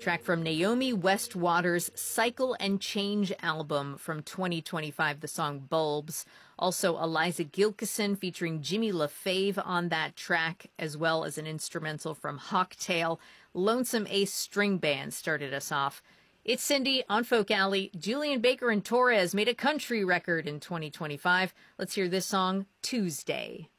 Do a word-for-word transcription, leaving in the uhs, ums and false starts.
track from Naomi Westwater's Cycle and Change album from twenty twenty-five, the song Bulbs. Also, Eliza Gilkison featuring Jimmy LaFave on that track, as well as an instrumental from Hawktail. Lonesome Ace String Band started us off. It's Cindy on Folk Alley. Julian Baker and Torres made a country record in twenty twenty-five. Let's hear this song, Tuesday.